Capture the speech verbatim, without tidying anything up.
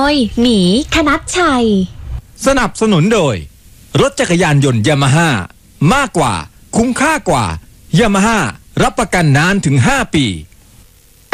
ยหมีธนัชชัยสนับสนุนโดยรถจักรยานยนต์ยามาฮ่ามากกว่าคุ้มค่ากว่ายามาฮ่ารับประกันนานถึงห้าปี